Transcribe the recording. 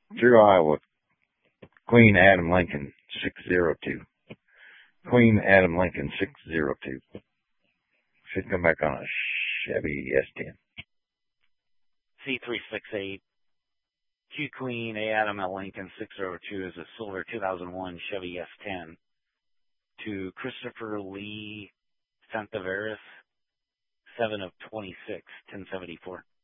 Through Iowa, Queen Adam Lincoln 602. Queen Adam Lincoln 602. Should come back on a Chevy S10. C368. Q Queen A Adam L Lincoln 602 is a silver 2001 Chevy S10. To Christopher Lee Santaveras, 7 of 26, 1074.